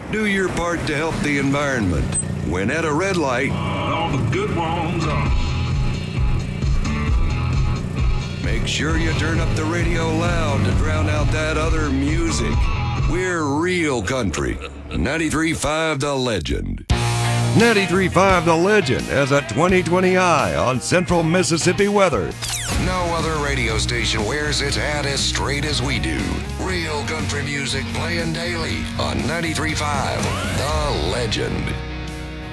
Do your part to help the environment. When at a red light, all the good ones are. Make sure you turn up the radio loud to drown out that other music. We're real country. 93.5 The Legend. 93.5 The Legend has a 20/20 eye on central Mississippi weather. No other radio station wears its hat as straight as we do. Real country music playing daily on 93.5 The Legend.